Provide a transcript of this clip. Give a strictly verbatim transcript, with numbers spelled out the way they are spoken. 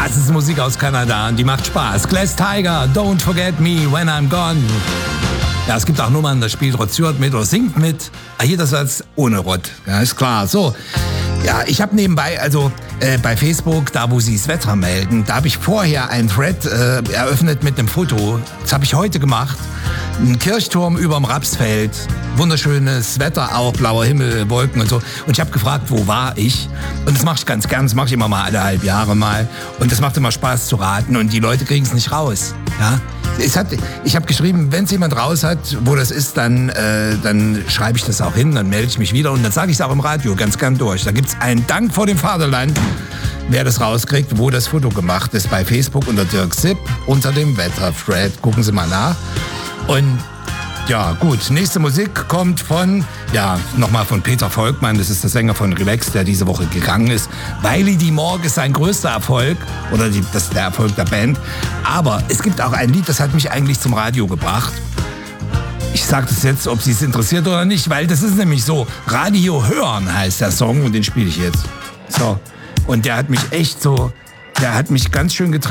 Das ist Musik aus Kanada und die macht Spaß. Glass Tiger, Don't Forget Me When I'm Gone. Ja, es gibt auch Nummern, da spielt Rod Stewart mit oder singt mit. Ah, hier das Satz ohne Rod, ja, ist klar. So, ja, ich habe nebenbei, also äh, bei Facebook, da wo sie das Wetter melden, da habe ich vorher einen Thread äh, eröffnet mit einem Foto. Das habe ich heute gemacht. Ein Kirchturm überm Rapsfeld, wunderschönes Wetter, auch blauer Himmel, Wolken und so. Und ich habe gefragt, wo war ich? Und das mache ich ganz gern, das mache ich immer mal alle halb Jahre mal. Und das macht immer Spaß zu raten und die Leute kriegen es nicht raus. Ja? Es hat, ich habe geschrieben, wenn es jemand raus hat, wo das ist, dann, äh, dann schreibe ich das auch hin, dann melde ich mich wieder und dann sage ich es auch im Radio ganz gern durch. Da gibt es einen Dank vor dem Vaterland, wer das rauskriegt, wo das Foto gemacht ist. Bei Facebook unter Dirk Sipp, unter dem Wetter-Thread. Gucken Sie mal nach. Und ja, gut, nächste Musik kommt von, ja, nochmal von Peter Volkmann, das ist der Sänger von Relax, der diese Woche gegangen ist. Weili die Morg ist sein größter Erfolg, oder die, das ist der Erfolg der Band. Aber es gibt auch ein Lied, das hat mich eigentlich zum Radio gebracht. Ich sage das jetzt, ob Sie es interessiert oder nicht, weil das ist nämlich so, Radio hören heißt der Song und den spiele ich jetzt. So, und der hat mich echt so, der hat mich ganz schön getriggert.